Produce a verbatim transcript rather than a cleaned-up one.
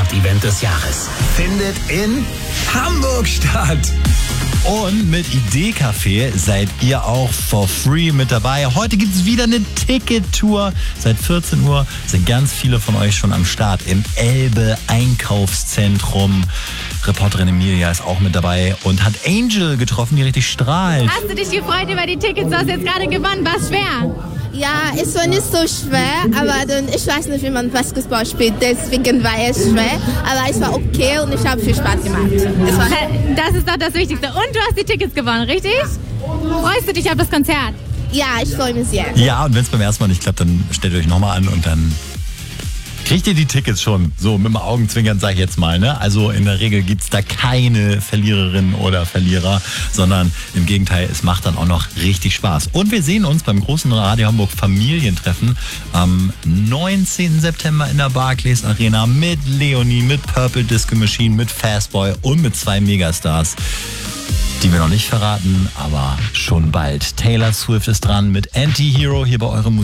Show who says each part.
Speaker 1: Sportevent des Jahres findet in Hamburg statt.
Speaker 2: Und mit Idee-Café seid ihr auch for free mit dabei. Heute gibt es wieder eine Ticket-Tour. Seit vierzehn Uhr sind ganz viele von euch schon am Start im Elbe-Einkaufszentrum. Reporterin Emilia ist auch mit dabei und hat Angel getroffen, die richtig strahlt.
Speaker 3: Hast du dich gefreut über die Tickets? Du hast jetzt gerade gewonnen. War es schwer?
Speaker 4: Ja, es war nicht so schwer, aber dann, ich weiß nicht, wie man Basketball spielt, deswegen war es schwer. Aber es war okay und ich habe viel Spaß gemacht. Es war
Speaker 3: Das ist doch das Wichtigste. Und du hast die Tickets gewonnen, richtig? Freust du dich auf das Konzert?
Speaker 4: ja, ich freue mich sehr.
Speaker 2: Ja, und wenn es beim ersten Mal nicht klappt, dann stellt ihr euch nochmal an und dann kriegt ihr die Tickets schon. So, mit dem Augenzwinkern sage ich jetzt mal. Ne? Also in der Regel gibt es da keine Verliererin oder Verlierer, sondern im Gegenteil, es macht dann auch noch richtig Spaß. Und wir sehen uns beim großen Radio Hamburg Familientreffen am neunzehnten September in der Barclays Arena mit Leonie, mit Purple Disco Machine, mit Fastboy und mit zwei Megastars, die wir noch nicht verraten, aber schon bald. Taylor Swift ist dran mit Anti-Hero hier bei eurem Musik.